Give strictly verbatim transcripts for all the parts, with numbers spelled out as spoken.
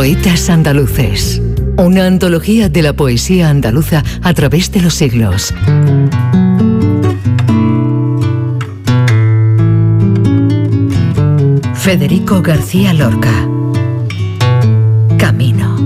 Poetas andaluces. Una antología de la poesía andaluza a través de los siglos. Federico García Lorca. Camino.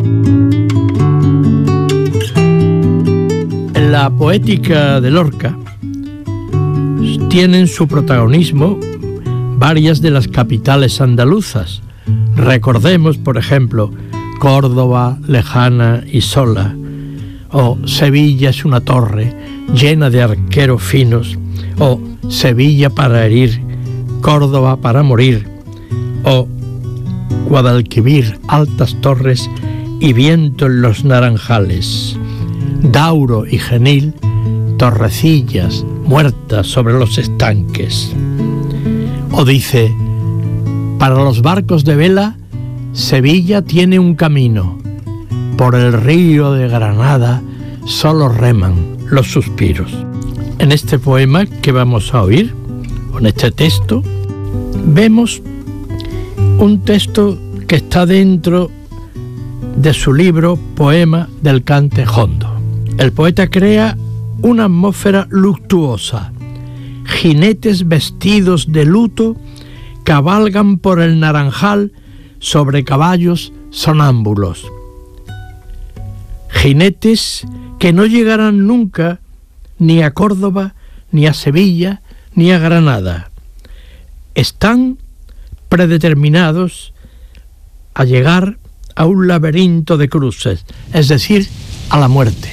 En la poética de Lorca tienen su protagonismo varias de las capitales andaluzas. Recordemos, por ejemplo, Córdoba, lejana y sola, o Sevilla es una torre llena de arqueros finos, o Sevilla para herir, Córdoba para morir, o Guadalquivir, altas torres y viento en los naranjales, Dauro y Genil, torrecillas muertas sobre los estanques. O dice, para los barcos de vela, Sevilla tiene un camino, por el río de Granada solo reman los suspiros. En este poema que vamos a oír, en este texto, vemos un texto que está dentro de su libro Poema del Cante Jondo. El poeta crea una atmósfera luctuosa. Jinetes vestidos de luto cabalgan por el naranjal sobre caballos sonámbulos. Jinetes que no llegarán nunca ni a Córdoba, ni a Sevilla, ni a Granada. Están predeterminados a llegar a un laberinto de cruces, es decir, a la muerte.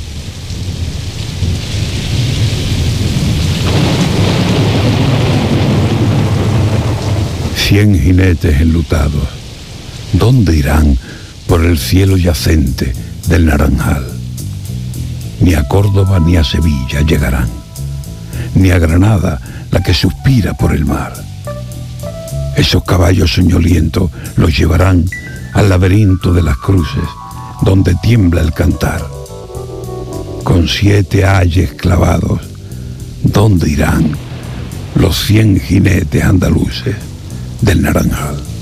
Cien jinetes enlutados, ¿dónde irán por el cielo yacente del naranjal? Ni a Córdoba ni a Sevilla llegarán, ni a Granada, la que suspira por el mar. Esos caballos soñolientos los llevarán al laberinto de las cruces, donde tiembla el cantar. Con siete ayes clavados, ¿dónde irán los cien jinetes andaluces del naranjal?